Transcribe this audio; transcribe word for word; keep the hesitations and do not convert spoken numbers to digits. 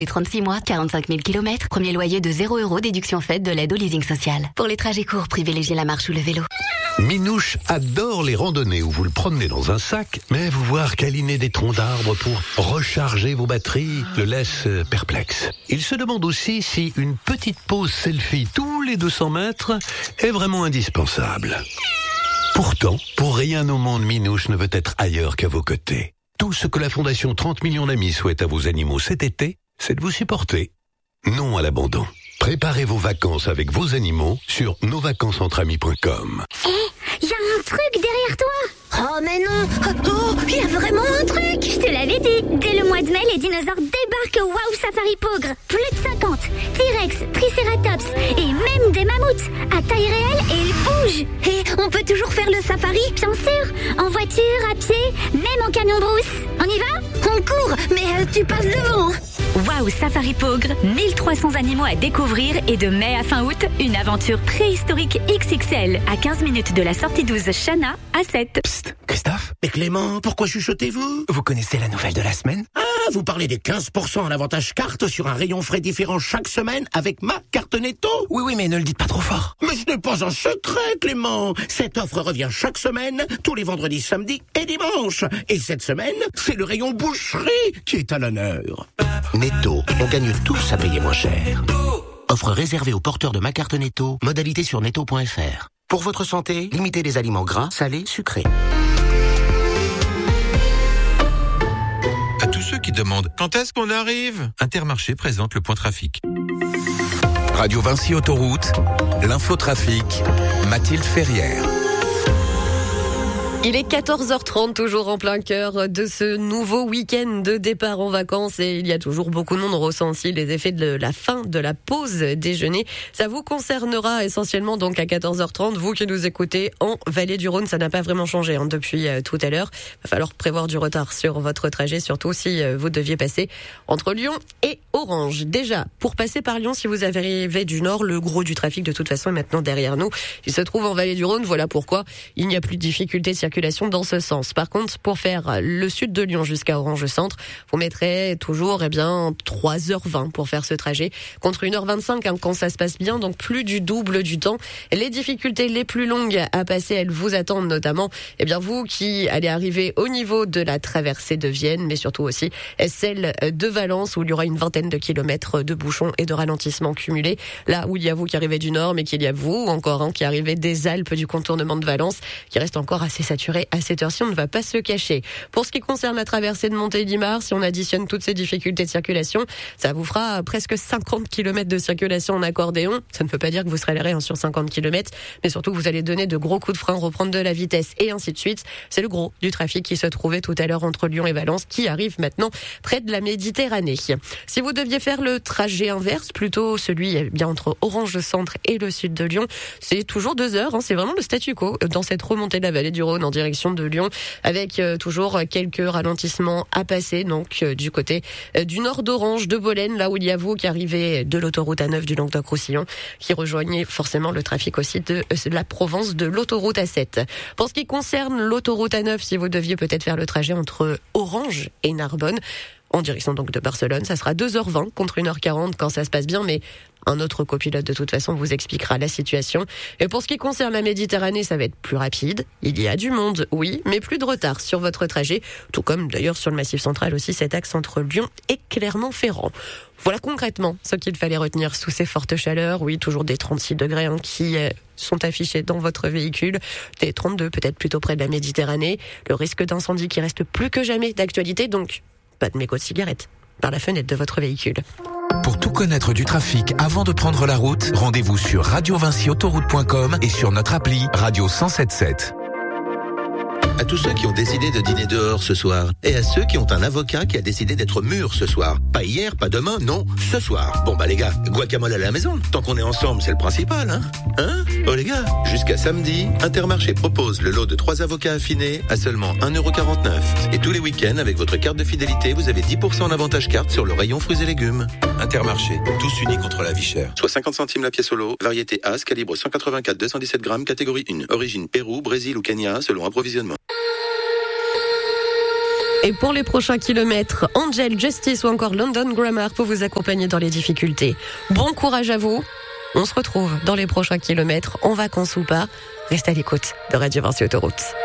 Et trente-six mois, quarante-cinq mille kilomètres, premier loyer de zéro euro, déduction faite de l'aide au leasing social. Pour les trajets courts, privilégiez la marche ou le vélo. Minouche adore les randonnées où vous le promenez dans un sac, mais vous voir câliner des troncs d'arbres pour recharger vos batteries le laisse perplexe. Il se demande aussi si une petite pause selfie tous les deux cents mètres est vraiment indispensable. Pourtant, pour rien au monde, Minouche ne veut être ailleurs qu'à vos côtés. Tout ce que la Fondation trente millions d'amis souhaite à vos animaux cet été, c'est de vous supporter. Non à l'abandon. Préparez vos vacances avec vos animaux sur nos vacances entre amis point com. Hé, hey, y a un truc derrière toi. Oh mais non. Oh, il y a vraiment un truc. Je te l'avais dit. Dès le mois de mai, les dinosaures débarquent au Wow Safari Pogre. Plus de cinquante. T-Rex, Triceratops et même des mammouths. À taille réelle et ils bougent. Et on peut toujours faire le safari, bien sûr. En voiture, à pied, même en camion brousse. On y va? On court, mais euh, tu passes devant. Waouh Safari Pogre, mille trois cents animaux à découvrir et de mai à fin août, une aventure préhistorique X X L à quinze minutes de la sortie douze Chana à sept. Psst, Christophe et Clément, pourquoi chuchotez-vous? Vous connaissez la nouvelle de la semaine? Ah, vous parlez des quinze pour cent en avantage carte sur un rayon frais différent chaque semaine avec ma carte Netto? Oui, oui, mais ne le dites pas trop fort. Mais ce n'est pas un secret, Clément. Cette offre revient chaque semaine, tous les vendredis, samedis et dimanches. Et cette semaine, c'est le rayon boucherie qui est à l'honneur. Netto, on gagne tous à payer moins cher. Offre réservée aux porteurs de ma carte Netto, modalité sur netto point f r. Pour votre santé, limitez les aliments gras, salés, sucrés. À tous ceux qui demandent quand est-ce qu'on arrive, Intermarché présente le point trafic. Radio Vinci Autoroute, l'infotrafic, Mathilde Ferrière. Il est quatorze heures trente, toujours en plein cœur de ce nouveau week-end de départ en vacances et il y a toujours beaucoup de monde ressenti les effets de la fin de la pause déjeuner. Ça vous concernera essentiellement donc à quatorze heures trente, vous qui nous écoutez en Vallée du Rhône. Ça n'a pas vraiment changé hein, depuis euh, tout à l'heure. Il va falloir prévoir du retard sur votre trajet, surtout si euh, vous deviez passer entre Lyon et Orange. Déjà, pour passer par Lyon, si vous arrivez du nord, le gros du trafic de toute façon est maintenant derrière nous. Il se trouve en Vallée du Rhône, voilà pourquoi il n'y a plus de difficulté de circulation dans ce sens. Par contre, pour faire le sud de Lyon jusqu'à Orange Centre, vous mettrez toujours eh bien trois heures vingt pour faire ce trajet, contre une heure vingt-cinq hein, quand ça se passe bien, donc plus du double du temps. Les difficultés les plus longues à passer, elles vous attendent notamment, eh bien vous qui allez arriver au niveau de la traversée de Vienne, mais surtout aussi celle de Valence où il y aura une vingtaine de kilomètres de bouchons et de ralentissements cumulés. Là où il y a vous qui arrivez du nord, mais qu'il y a vous encore hein, qui arrivez des Alpes du contournement de Valence, qui reste encore assez saturé à cette heure-ci, on ne va pas se le cacher. Pour ce qui concerne la traversée de Montélimar, si on additionne toutes ces difficultés de circulation, ça vous fera presque cinquante kilomètres de circulation en accordéon. Ça ne veut pas dire que vous serez allé sur cinquante kilomètres, mais surtout que vous allez donner de gros coups de frein, reprendre de la vitesse et ainsi de suite. C'est le gros du trafic qui se trouvait tout à l'heure entre Lyon et Valence, qui arrive maintenant près de la Méditerranée. Si vous deviez faire le trajet inverse, plutôt celui eh bien entre Orange Centre et le sud de Lyon, c'est toujours deux heures. Hein, c'est vraiment le statu quo dans cette remontée de la vallée du Rhône en direction de Lyon, avec euh, toujours quelques ralentissements à passer, donc euh, du côté euh, du nord d'Orange, de Bolène, là où il y a vous qui arrivez de l'autoroute A neuf du Languedoc-Roussillon, qui rejoignez forcément le trafic aussi de, euh, de la Provence de l'autoroute A sept. Pour ce qui concerne l'autoroute A neuf, si vous deviez peut-être faire le trajet entre Orange et Narbonne, en direction donc de Barcelone, ça sera deux heures vingt contre une heure quarante quand ça se passe bien, mais un autre copilote de toute façon vous expliquera la situation. Et pour ce qui concerne la Méditerranée, ça va être plus rapide. Il y a du monde, oui, mais plus de retard sur votre trajet, tout comme d'ailleurs sur le Massif Central aussi, cet axe entre Lyon et Clermont-Ferrand. Voilà concrètement ce qu'il fallait retenir sous ces fortes chaleurs. Oui, toujours des trente-six degrés hein, qui euh, sont affichés dans votre véhicule, des trente-deux peut-être plutôt près de la Méditerranée. Le risque d'incendie qui reste plus que jamais d'actualité, donc pas de mégots de cigarettes par la fenêtre de votre véhicule. Pour tout connaître du trafic avant de prendre la route, rendez-vous sur radio vinci autoroute point com et sur notre appli Radio cent soixante-dix-sept sept. À tous ceux qui ont décidé de dîner dehors ce soir, et à ceux qui ont un avocat qui a décidé d'être mûr ce soir. Pas hier, pas demain, non, ce soir. Bon bah les gars, guacamole à la maison. Tant qu'on est ensemble, c'est le principal, hein Hein Oh les gars, jusqu'à samedi, Intermarché propose le lot de trois avocats affinés à seulement un euro quarante-neuf. Et tous les week-ends, avec votre carte de fidélité, vous avez dix pour cent en avantage carte sur le rayon fruits et légumes. Intermarché, tous unis contre la vie chère. Soit cinquante centimes la pièce au lot, variété As, calibre cent quatre-vingt-quatre deux cent dix-sept grammes, catégorie un, origine Pérou, Brésil ou Kenya, selon approvisionnement. Et pour les prochains kilomètres, Angel, Justice ou encore London Grammar pour vous accompagner dans les difficultés. Bon courage à vous. On se retrouve dans les prochains kilomètres, en vacances ou pas. Restez à l'écoute de Radio Vinci Autoroute.